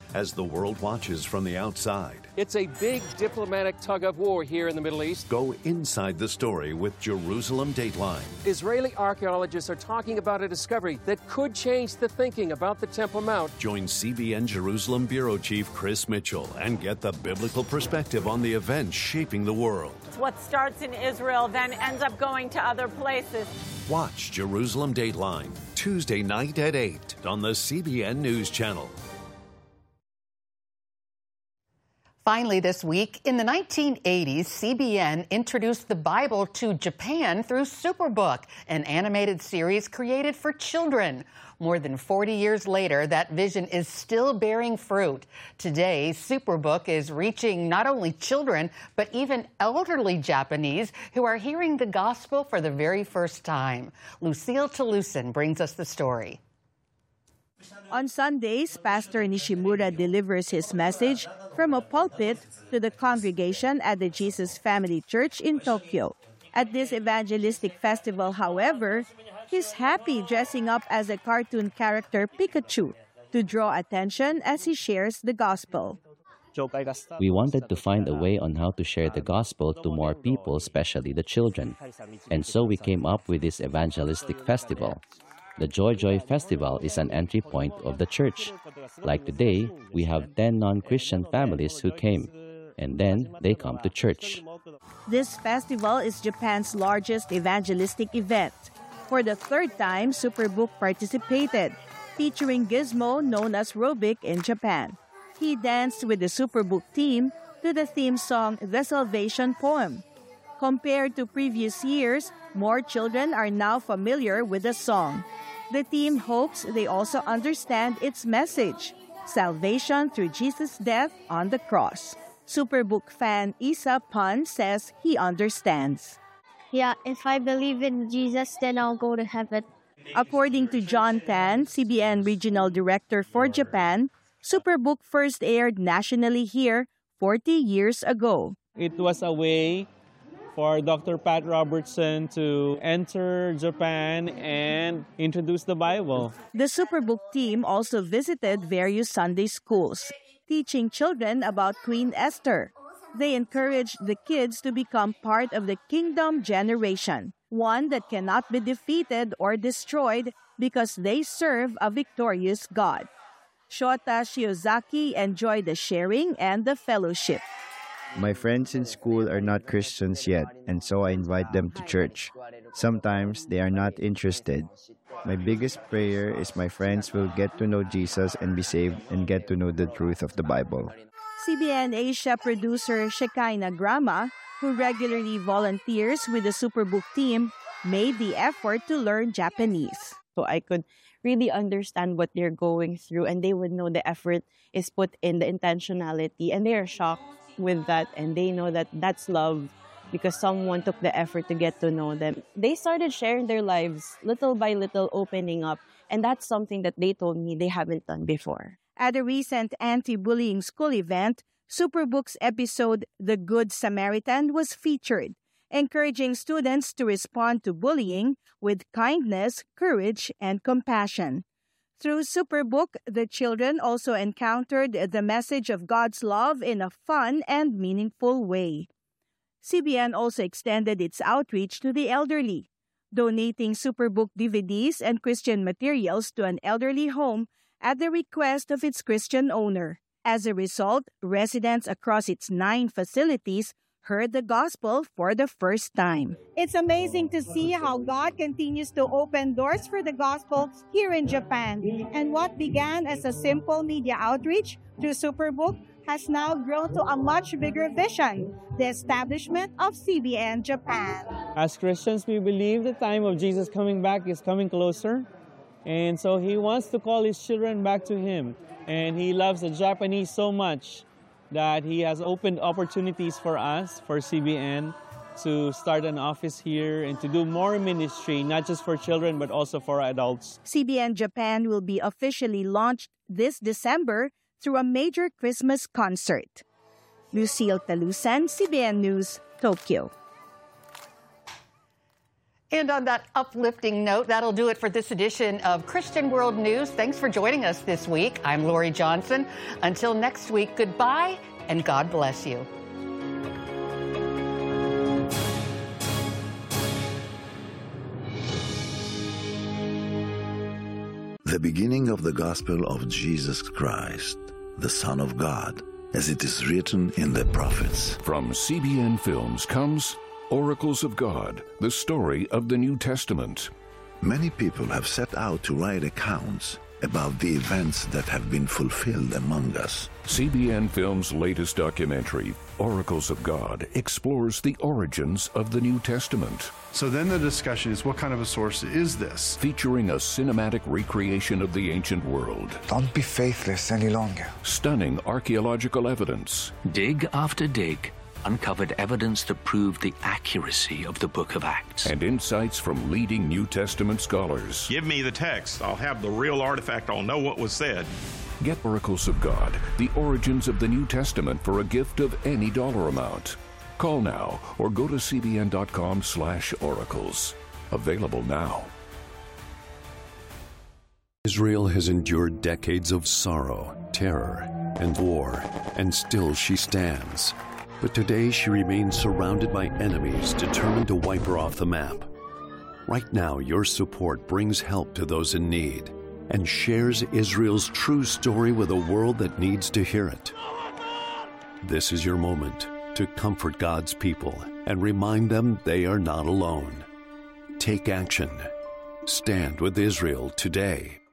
as the world watches from the outside. It's a big diplomatic tug-of-war here in the Middle East. Go inside the story with Jerusalem Dateline. Israeli archaeologists are talking about a discovery that could change the thinking about the Temple Mount. Join CBN Jerusalem Bureau Chief Chris Mitchell and get the biblical perspective on the events shaping the world. What starts in Israel then ends up going to other places. Watch Jerusalem Dateline, Tuesday night at 8 on the CBN News Channel. Finally this week, in the 1980s, CBN introduced the Bible to Japan through Superbook, an animated series created for children. More than 40 years later, that vision is still bearing fruit. Today, Superbook is reaching not only children, but even elderly Japanese who are hearing the gospel for the very first time. Lucille Talusan brings us the story. On Sundays, Pastor Nishimura delivers his message from a pulpit to the congregation at the Jesus Family Church in Tokyo. At this evangelistic festival, however, he's happy dressing up as a cartoon character Pikachu to draw attention as he shares the gospel. We wanted to find a way on how to share the gospel to more people, especially the children. And so we came up with this evangelistic festival. The Joy Joy Festival is an entry point of the church. Like today, we have 10 non-Christian families who came, and then they come to church. This festival is Japan's largest evangelistic event. For the third time, Superbook participated, featuring Gizmo known as Rubik in Japan. He danced with the Superbook team to the theme song The Salvation Poem. Compared to previous years, more children are now familiar with the song. The team hopes they also understand its message, salvation through Jesus' death on the cross. Superbook fan Isa Pan says he understands. Yeah, if I believe in Jesus, then I'll go to heaven. According to John Tan, CBN Regional Director for Japan, Superbook first aired nationally here 40 years ago. It was a way for Dr. Pat Robertson to enter Japan and introduce the Bible. The Superbook team also visited various Sunday schools, teaching children about Queen Esther. They encouraged the kids to become part of the kingdom generation, one that cannot be defeated or destroyed because they serve a victorious God. Shota Shiozaki enjoyed the sharing and the fellowship. My friends in school are not Christians yet, and so I invite them to church. Sometimes they are not interested. My biggest prayer is my friends will get to know Jesus and be saved and get to know the truth of the Bible. CBN Asia producer Shekinah Grama, who regularly volunteers with the Superbook team, made the effort to learn Japanese. So I could really understand what they're going through, and they would know the effort is put in, the intentionality, and they are shocked with that, and they know that that's love because someone took the effort to get to know them. They started sharing their lives little by little, opening up, and that's something that they told me they haven't done before. At a recent anti-bullying school event, Superbook's episode The Good Samaritan was featured, encouraging students to respond to bullying with kindness, courage, and compassion. Through Superbook, the children also encountered the message of God's love in a fun and meaningful way. CBN also extended its outreach to the elderly, donating Superbook DVDs and Christian materials to an elderly home at the request of its Christian owner. As a result, residents across its 9 facilities heard the gospel for the first time. It's amazing to see how God continues to open doors for the gospel here in Japan. And what began as a simple media outreach through Superbook has now grown to a much bigger vision, the establishment of CBN Japan. As Christians, we believe the time of Jesus coming back is coming closer. And so he wants to call his children back to him. And he loves the Japanese so much that he has opened opportunities for us, for CBN, to start an office here and to do more ministry, not just for children, but also for adults. CBN Japan will be officially launched this December through a major Christmas concert. Lucille Talusan, CBN News, Tokyo. And on that uplifting note, that'll do it for this edition of Christian World News. Thanks for joining us this week. I'm Lori Johnson. Until next week, goodbye and God bless you. The beginning of the gospel of Jesus Christ, the Son of God, as it is written in the prophets. From CBN Films comes Oracles of God, the story of the New Testament. Many people have set out to write accounts about the events that have been fulfilled among us. CBN Films' latest documentary, Oracles of God, explores the origins of the New Testament. So then the discussion is, what kind of a source is this? Featuring a cinematic recreation of the ancient world. Don't be faithless any longer. Stunning archaeological evidence. Dig after dig uncovered evidence that proved the accuracy of the Book of Acts. And insights from leading New Testament scholars. Give me the text. I'll have the real artifact. I'll know what was said. Get Oracles of God, the origins of the New Testament for a gift of any dollar amount. Call now or go to cbn.com/oracles. Available now. Israel has endured decades of sorrow, terror, and war, and still she stands. But today she remains surrounded by enemies determined to wipe her off the map. Right now, your support brings help to those in need and shares Israel's true story with a world that needs to hear it. This is your moment to comfort God's people and remind them they are not alone. Take action. Stand with Israel today.